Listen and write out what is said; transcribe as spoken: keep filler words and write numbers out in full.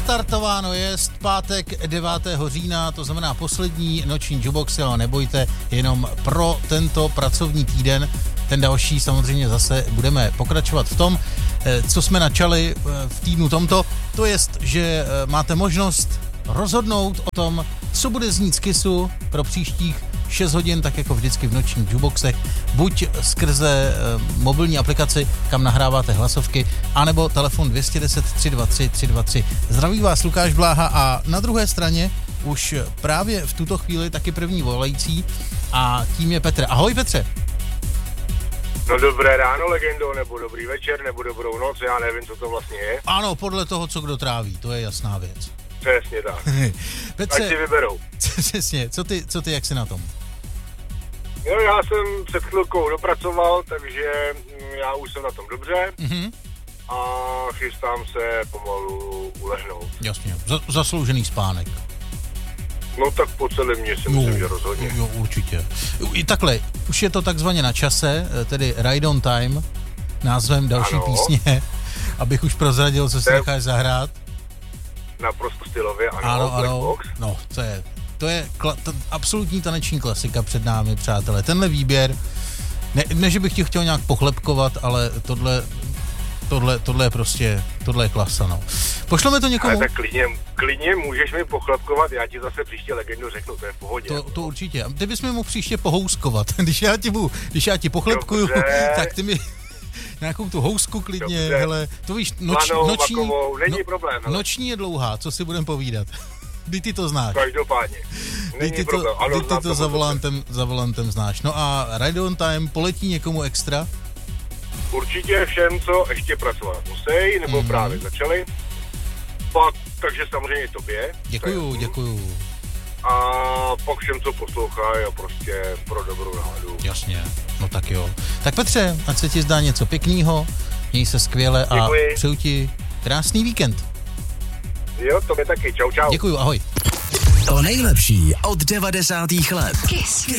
Nastartováno je pátek devátého října, to znamená poslední noční Jukebox, ale nebojte, jenom pro tento pracovní týden. Ten další samozřejmě zase budeme pokračovat v tom, co jsme načali v týdnu tomto. To jest, že máte možnost rozhodnout o tom, co bude znít z Kissu pro příštích šest hodin, tak jako vždycky v nočních jukeboxech, buď skrze mobilní aplikaci, kam nahráváte hlasovky, anebo telefon dvě stě deset, tři dva tři, tři dva tři. Zdraví vás Lukáš Bláha a na druhé straně už právě v tuto chvíli taky první volající a tím je Petr. Ahoj Petře. No dobré ráno, legendo, nebo dobrý večer, nebo dobrou noc, já nevím, co to vlastně je. Ano, podle toho, co kdo tráví, to je jasná věc. Přesně tak. Petře, ať si vyberou. Přesně, co ty, co ty, jak jsi na tom? No já jsem před chvilkou dopracoval, takže já už jsem na tom dobře mm-hmm. a chystám se pomalu ulehnout. Jasně, za, zasloužený spánek. No tak po celém dně si myslím, že rozhodně. Jo, určitě. I takhle, už je to takzvaně na čase, tedy Ride on Time, názvem další ano. písně, abych už prozradil, co si necháš zahrát. Naprosto stylově, ano, ano, Black ano. Box. No, to je, to je kla, to absolutní taneční klasika před námi, přátelé. Tenhle výběr, ne, ne že bych ti chtěl nějak pochlepkovat, ale tohle, tohle, tohle je prostě, tohle je klasa, no. Pošleme to někomu? Ale tak klidně, klidně můžeš mi pochlepkovat, já ti zase příště legendu řeknu, to je v pohodě. To, to určitě. Ty bys mi mohl příště pohouskovat. Když já ti, bu, když já ti pochlepkuju, dobře. Tak ty mi nějakou tu housku klidně, dobře. hele, to víš, noč, Planou, noční, makovou, není no, problém. Hele. Noční je dlouhá, co si budem povídat. Kdy ty to znáš? Každopádně. Není ty problém. to, Ano, ty to za volantem, za volantem znáš. No a Ride on Time poletí někomu extra? Určitě všem, co ještě pracovat musí, nebo mm. právě začali. Pak, takže samozřejmě tobě. Děkuju, děkuju. A pak všem, co poslouchají a prostě pro dobrou náladu. Jasně, no tak jo. Tak Petře, ať se ti zdá něco pěknýho, měj se skvěle a děkuji. Přeju ti krásný víkend. Jo, to je taky. Čau, čau. Děkuju, ahoj. To nejlepší od devadesátých let. Kiss.